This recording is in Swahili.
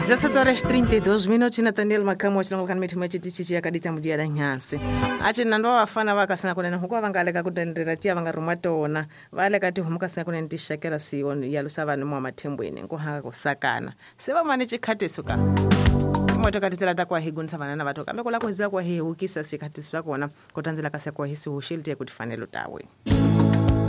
17:32 minutos Nathaniel Makamo wachinongoka mitimo chitichi yakadita mudia da nyansi achi nando wafana vakasina kunena huko vangaleka kutendera tia vangarumatona vale kati humuka sina kunena tishakela sioni yalusa mu matembweni ngohanga kusakana seba mane chikhatesuka moto katitela takwa higunsa vanana vatoka mekola kuziza kwa hii ukisa sikhatiswa kona kotanzila kasa kwa hisi ushilite kutifanelo tawe